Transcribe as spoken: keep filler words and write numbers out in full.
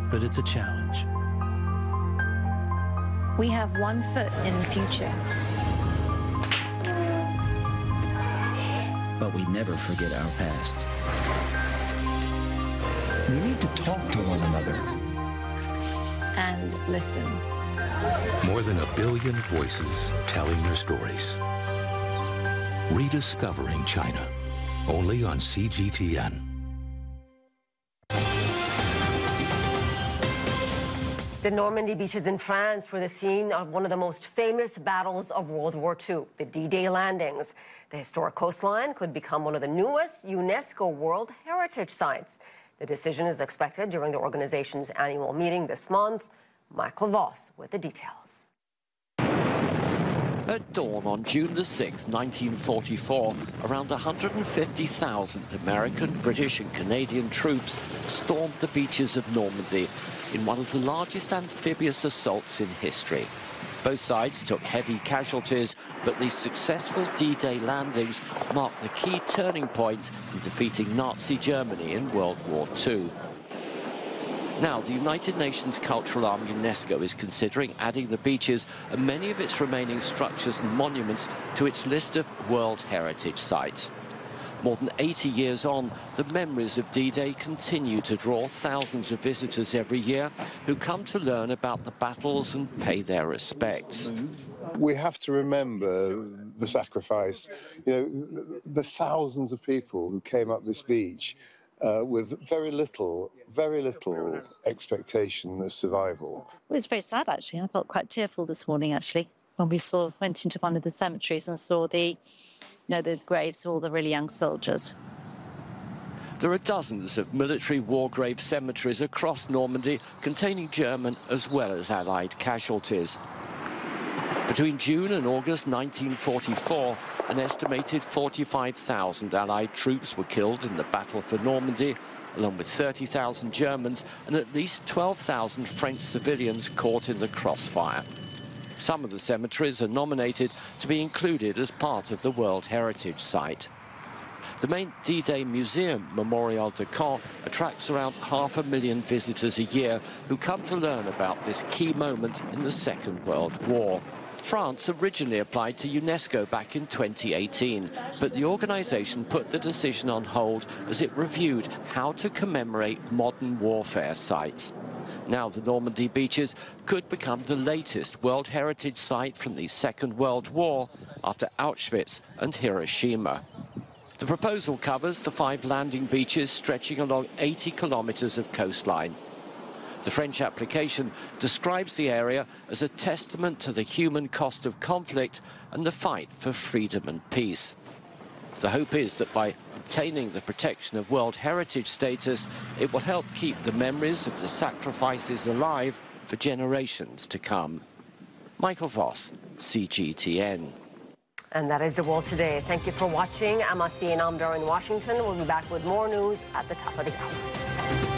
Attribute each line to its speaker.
Speaker 1: but it's a challenge.
Speaker 2: We have one foot in the future.
Speaker 3: But we never forget our past.
Speaker 4: We need to talk to one another.
Speaker 2: And listen.
Speaker 5: More than a billion voices telling their stories. Rediscovering China, only on C G T N.
Speaker 6: The Normandy beaches in France were the scene of one of the most famous battles of World War Two, the D-Day landings. The historic coastline could become one of the newest UNESCO World Heritage Sites. The decision is expected during the organization's annual meeting this month. Michael Voss with the details.
Speaker 7: At dawn on June the sixth, nineteen forty-four, around one hundred fifty thousand American, British and Canadian troops stormed the beaches of Normandy in one of the largest amphibious assaults in history. Both sides took heavy casualties, but these successful D-Day landings marked the key turning point in defeating Nazi Germany in World War Two. Now, the United Nations Cultural Arm UNESCO is considering adding the beaches and many of its remaining structures and monuments to its list of World Heritage Sites. More than eighty years on, the memories of D-Day continue to draw thousands of visitors every year who come to learn about the battles and pay their respects.
Speaker 8: We have to remember the sacrifice, you know, the thousands of people who came up this beach Uh, with very little, very little expectation of survival.
Speaker 9: It was very sad, actually. I felt quite tearful this morning, actually, when we saw went into one of the cemeteries and saw the, you know, the graves of all the really young soldiers.
Speaker 7: There are dozens of military war grave cemeteries across Normandy containing German as well as Allied casualties. Between June and August nineteen forty-four, an estimated forty-five thousand Allied troops were killed in the Battle for Normandy, along with thirty thousand Germans and at least twelve thousand French civilians caught in the crossfire. Some of the cemeteries are nominated to be included as part of the World Heritage Site. The main D-Day Museum, Memorial de Caen, attracts around half a million visitors a year who come to learn about this key moment in the Second World War. France originally applied to UNESCO back in twenty eighteen, but the organisation put the decision on hold as it reviewed how to commemorate modern warfare sites. Now the Normandy beaches could become the latest World Heritage Site from the Second World War after Auschwitz and Hiroshima. The proposal covers the five landing beaches stretching along eighty kilometres of coastline. The French application describes the area as a testament to the human cost of conflict and the fight for freedom and peace. The hope is that by obtaining the protection of World Heritage status, it will help keep the memories of the sacrifices alive for generations to come. Michael Voss, C G T N.
Speaker 6: And that is the world today. Thank you for watching. I'm Asiya Namdar in Washington. We'll be back with more news at the top of the hour.